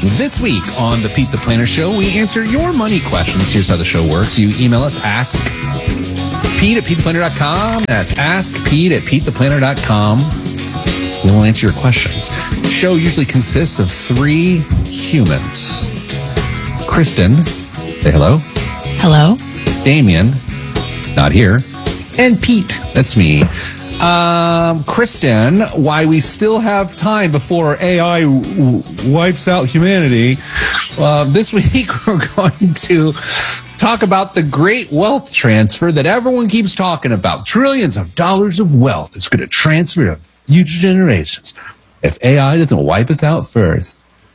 This week on the Pete the Planner Show, we answer your money questions. Here's how the show works. You email us, askpete@petetheplanner.com. That's askpete@petetheplanner.com. We'll answer your questions. The show usually consists of 3 humans. Kristen, say hello. Hello. Damien, not here. And Pete, that's me. Kristen, why we still have time before AI wipes out humanity. This week we're going to talk about the great wealth transfer that everyone keeps talking about. Trillions of dollars of wealth is going to transfer to future generations if AI doesn't wipe us out first.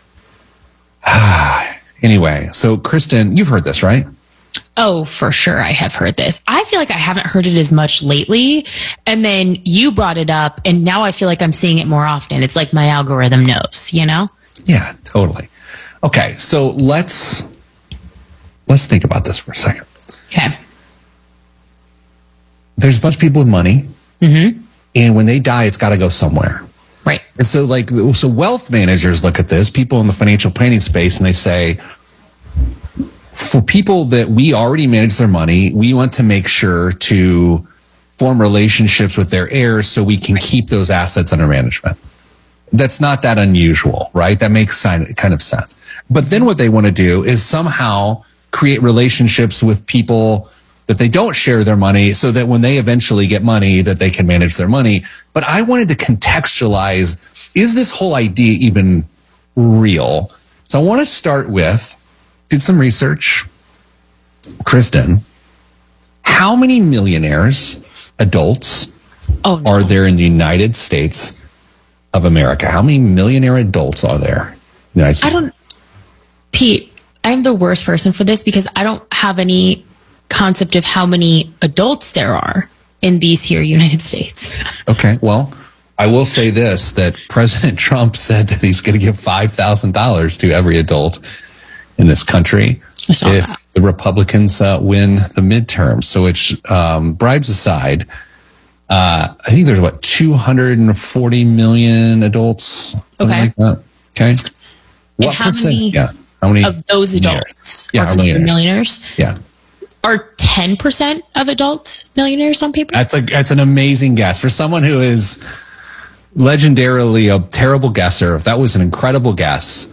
Anyway, so Kristen, you've heard this, right? Oh, for sure. I have heard this. I feel like I haven't heard it as much lately. And then you brought it up, and now I feel like I'm seeing it more often. It's like my algorithm knows, you know? Yeah, totally. Okay, so let's think about this for a second. Okay. There's a bunch of people with money, and when they die, it's got to go somewhere. Right. And so, so wealth managers look at this, people in the financial planning space, and they say, for people that we already manage their money, we want to make sure to form relationships with their heirs so we can keep those assets under management. That's not that unusual, right? That makes kind of sense. But then what they want to do is somehow create relationships with people that they don't share their money so that when they eventually get money, that they can manage their money. But I wanted to contextualize, is this whole idea even real? So I want to start with, did some research. Kristen, how many millionaires, adults, are there in the United States of America? How many millionaire adults are there in the United States? Pete, I'm the worst person for this because I don't have any concept of how many adults there are in these here United States. Okay, well, I will say this, that President Trump said that he's going to give $5,000 to every adult in this country if the Republicans win the midterms. So it's bribes aside, I think there's 240 million adults, something like that. Okay. What percent? How many of those adults are considered millionaires? Yeah. Are 10% of adults millionaires on paper? That's an amazing guess for someone who is legendarily a terrible guesser. That was an incredible guess.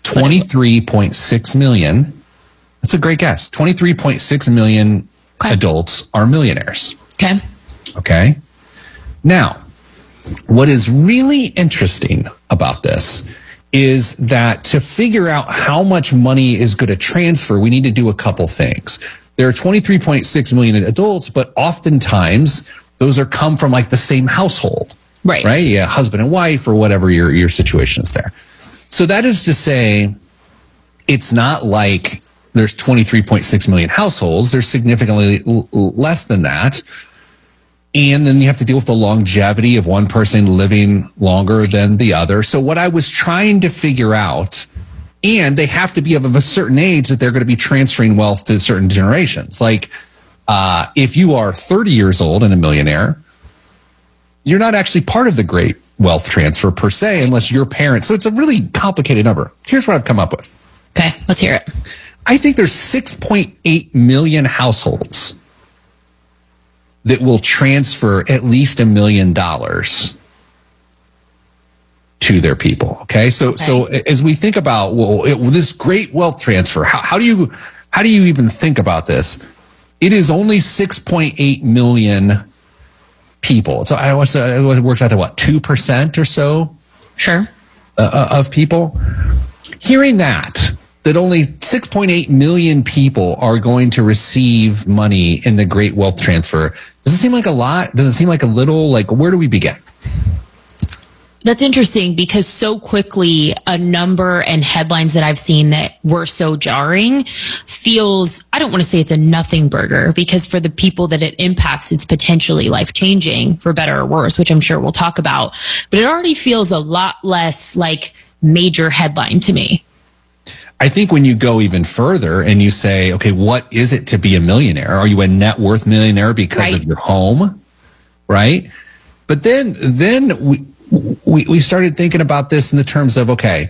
23.6 million. That's a great guess. 23.6 million adults are millionaires. Okay. Now, what is really interesting about this is that to figure out how much money is going to transfer, we need to do a couple things. There are 23.6 million adults, but oftentimes those come from like the same household. Right? Yeah, husband and wife or whatever your situation is there. So that is to say, it's not like there's 23.6 million households. There's significantly less than that. And then you have to deal with the longevity of one person living longer than the other. So what I was trying to figure out, and they have to be of a certain age that they're going to be transferring wealth to certain generations. Like if you are 30 years old and a millionaire, you're not actually part of the great wealth transfer per se, unless your parents. So it's a really complicated number. Here's what I've come up with. Okay, let's hear it. I think there's 6.8 million households that will transfer at least $1 million to their people. Okay, so as we think about this great wealth transfer, how do you even think about this? It is only 6.8 million people. So it works out to 2% or so? Sure. Of people. Hearing that only 6.8 million people are going to receive money in the great wealth transfer, does it seem like a lot? Does it seem like a little? Like, where do we begin? That's interesting because so quickly a number and headlines that I've seen that were so jarring feels, I don't want to say it's a nothing burger, because for the people that it impacts, it's potentially life-changing for better or worse, which I'm sure we'll talk about. But it already feels a lot less like major headline to me. I think when you go even further and you say, okay, what is it to be a millionaire? Are you a net worth millionaire because of your home? Right? But then we started thinking about this in the terms of, okay,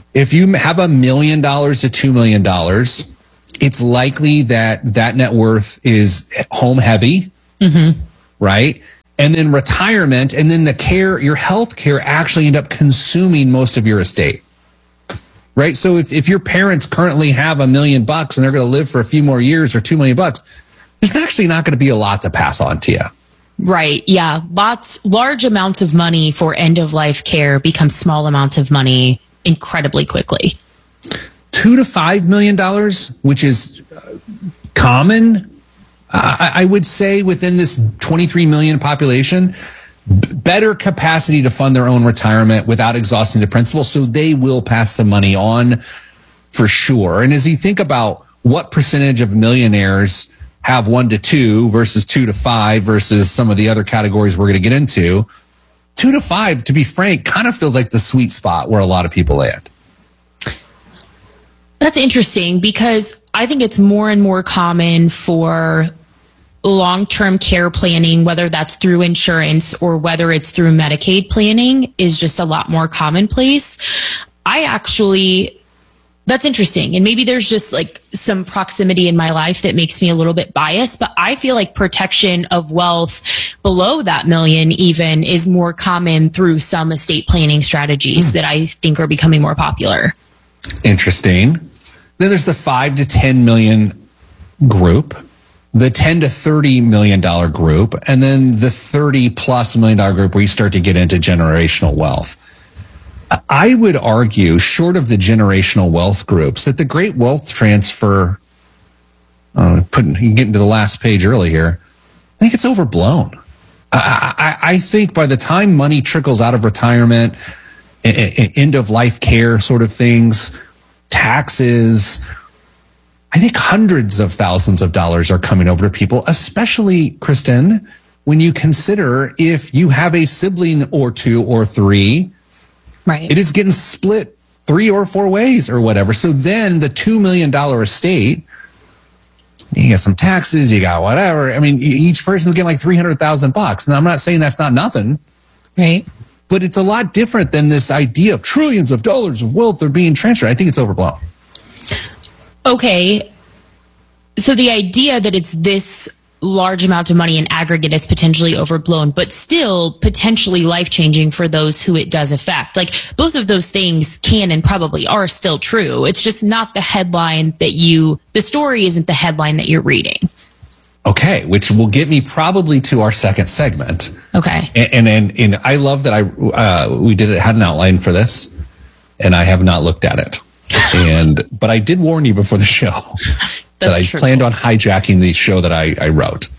If you have $1 million to $2 million, it's likely that net worth is home heavy, right? And then retirement, and then your health care actually end up consuming most of your estate, right? So if your parents currently have $1 million and they're going to live for a few more years or $2 million, there's actually not going to be a lot to pass on to you. Right. Yeah. Large amounts of money for end of life care become small amounts of money incredibly quickly. $2 to $5 million, which is common, I would say, within this 23 million population, better capacity to fund their own retirement without exhausting the principal. So they will pass some money on for sure. And as you think about what percentage of millionaires have 1 to 2 versus 2 to 5 versus some of the other categories we're going to get into, 2 to 5, to be frank, kind of feels like the sweet spot where a lot of people land. That's interesting because I think it's more and more common for long-term care planning, whether that's through insurance or whether it's through Medicaid planning, is just a lot more commonplace. That's interesting. And maybe there's just like some proximity in my life that makes me a little bit biased, but I feel like protection of wealth below that million even is more common through some estate planning strategies that I think are becoming more popular. Interesting. Then there's the 5 to 10 million group, the 10 to $30 million group, and then the 30 plus $1 million group where you start to get into generational wealth. I would argue, short of the generational wealth groups, that the great wealth transfer, you can get into the last page early here, I think it's overblown. I think by the time money trickles out of retirement, end of life care sort of things, taxes, I think hundreds of thousands of dollars are coming over to people, especially, Kristen, when you consider if you have a sibling or 2 or 3, right? It is getting split 3 or 4 ways or whatever. So then the $2 million estate, you got some taxes, you got whatever. I mean, each person's getting like $300,000. Now, I'm not saying that's not nothing. Right. But it's a lot different than this idea of trillions of dollars of wealth are being transferred. I think it's overblown. Okay. So the idea that it's this large amount of money in aggregate is potentially overblown, but still potentially life-changing for those who it does affect. Like, both of those things can and probably are still true. It's just not the headline the story isn't the headline that you're reading. Okay, which will get me probably to our second segment. Okay. And I love that had an outline for this, and I have not looked at it. But I did warn you before the show that I planned on hijacking the show that I wrote.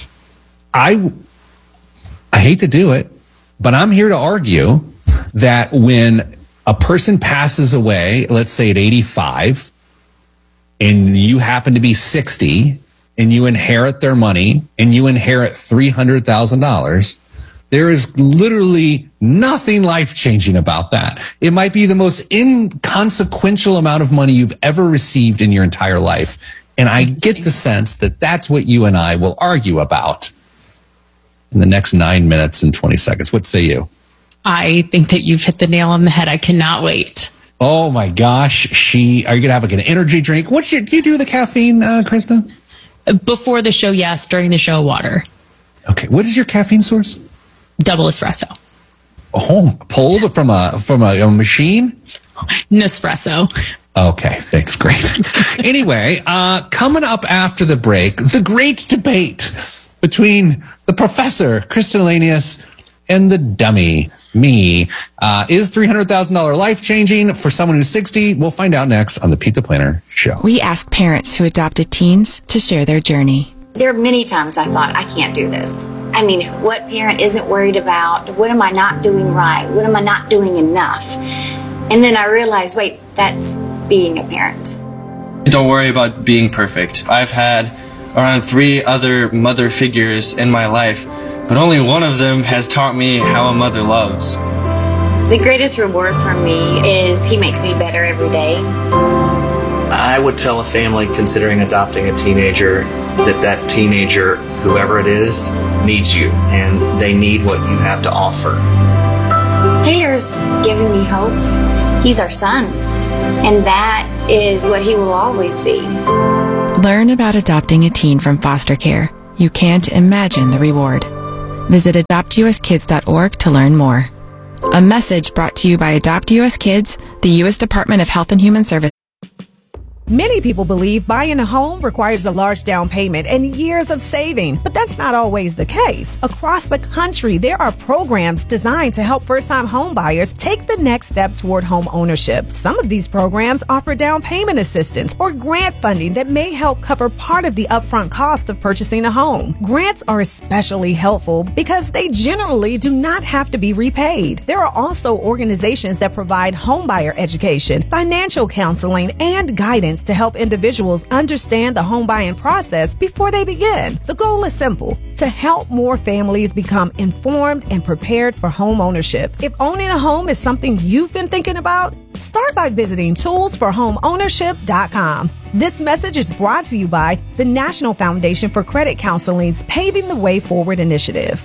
I hate to do it, but I'm here to argue that when a person passes away, let's say at 85, and you happen to be 60, and you inherit their money, and you inherit $300,000, there is literally nothing life-changing about that. It might be the most inconsequential amount of money you've ever received in your entire life. And I get the sense that that's what you and I will argue about in the next 9 minutes and 20 seconds. What say you? I think that you've hit the nail on the head. I cannot wait. Oh my gosh. Are you going to have like an energy drink? Do you do the caffeine, Kristen? Before the show, yes. During the show, water. Okay. What is your caffeine source? Double espresso. Oh, pulled from a machine? Nespresso. Okay, thanks. Great. Anyway, coming up after the break, the great debate between the professor, Kristen Elanius, and the dummy, me. Is $300,000 life-changing for someone who's 60? We'll find out next on the Pete the Planner Show. We ask parents who adopted teens to share their journey. There are many times I thought, I can't do this. I mean, what parent isn't worried about? What am I not doing right? What am I not doing enough? And then I realized, wait, that's being a parent. Don't worry about being perfect. I've had around 3 other mother figures in my life, but only one of them has taught me how a mother loves. The greatest reward for me is he makes me better every day. I would tell a family considering adopting a teenager that teenager, whoever it is, needs you, and they need what you have to offer. Taylor's giving me hope. He's our son. And that is what he will always be. Learn about adopting a teen from foster care. You can't imagine the reward. Visit adoptuskids.org to learn more. A message brought to you by Adopt US Kids, the U.S. Department of Health and Human Services. Many people believe buying a home requires a large down payment and years of saving, but that's not always the case. Across the country, there are programs designed to help first-time home buyers take the next step toward home ownership. Some of these programs offer down payment assistance or grant funding that may help cover part of the upfront cost of purchasing a home. Grants are especially helpful because they generally do not have to be repaid. There are also organizations that provide homebuyer education, financial counseling, and guidance to help individuals understand the home buying process before they begin. The goal is simple: to help more families become informed and prepared for home ownership. If owning a home is something you've been thinking about, start by visiting toolsforhomeownership.com. This message is brought to you by the National Foundation for Credit Counseling's Paving the Way Forward initiative.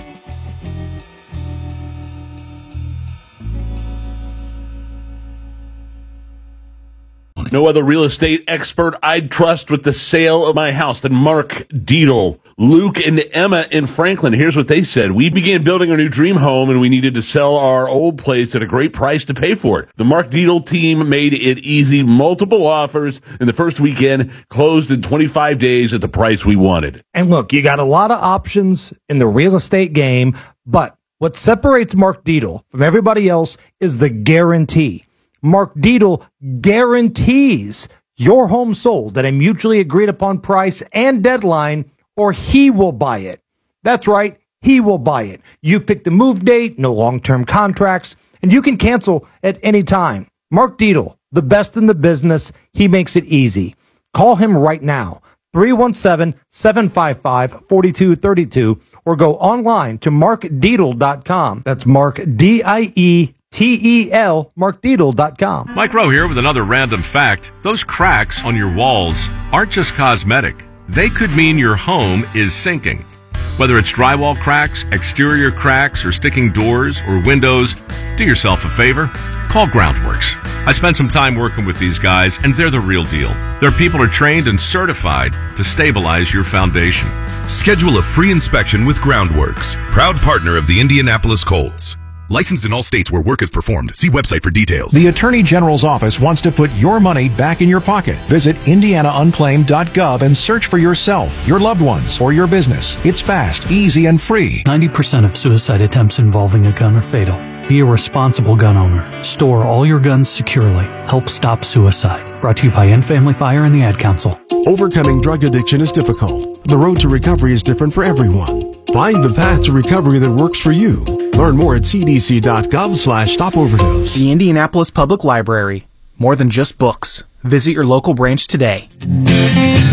No other real estate expert I'd trust with the sale of my house than Mark Dietl. Luke and Emma in Franklin, here's what they said. We began building our new dream home and we needed to sell our old place at a great price to pay for it. The Mark Dietl team made it easy. Multiple offers in the first weekend, closed in 25 days at the price we wanted. And look, you got a lot of options in the real estate game, but what separates Mark Dietl from everybody else is the guarantee. Mark Dietl guarantees your home sold at a mutually agreed upon price and deadline, or he will buy it. That's right, he will buy it. You pick the move date, no long-term contracts, and you can cancel at any time. Mark Dietl, the best in the business, he makes it easy. Call him right now, 317-755-4232, or go online to markdietl.com. That's Mark, D-I-E-T-E-L, markdietl.com. Mike Rowe here with another random fact. Those cracks on your walls aren't just cosmetic. They could mean your home is sinking. Whether it's drywall cracks, exterior cracks, or sticking doors or windows, do yourself a favor. Call Groundworks. I spent some time working with these guys, and they're the real deal. Their people are trained and certified to stabilize your foundation. Schedule a free inspection with Groundworks, proud partner of the Indianapolis Colts. Licensed in all states where work is performed. See website for details. The Attorney General's office wants to put your money back in your pocket. Visit indianaunclaimed.gov and search for yourself, your loved ones, or your business. It's fast, easy, and free. 90% of suicide attempts involving a gun are fatal. Be a responsible gun owner. Store all your guns securely. Help stop suicide. Brought to you by End Family Fire and the Ad Council. Overcoming drug addiction is difficult. The road to recovery is different for everyone. Find the path to recovery that works for you. Learn more at cdc.gov/stopoverdose. The Indianapolis Public Library. More than just books. Visit your local branch today.